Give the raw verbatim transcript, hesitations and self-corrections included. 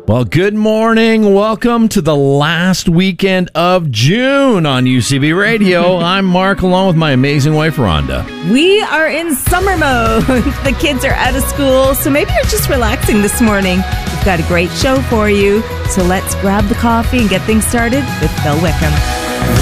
Well, good morning. Welcome to the last weekend of June on U C B Radio. I'm Mark, along with my amazing wife, Rhonda. We are in summer mode. The kids are out of school, so maybe you're just relaxing this morning. We've got a great show for you, so let's grab the coffee and get things started with Phil Wickham.